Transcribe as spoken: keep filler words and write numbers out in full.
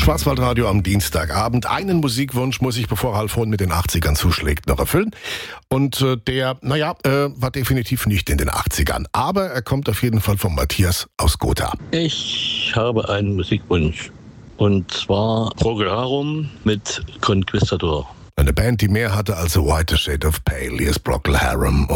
Schwarzwaldradio am Dienstagabend. Einen Musikwunsch muss ich, bevor Ralf Hohn mit den achtzigern zuschlägt, noch erfüllen. Und äh, der, naja, äh, war definitiv nicht in den achtzigern. Aber er kommt auf jeden Fall von Matthias aus Gotha. Ich habe einen Musikwunsch. Und zwar Procol Harum mit Conquistador. Eine Band, die mehr hatte als A Whiter Shade of Pale. Hier ist Procol Harum und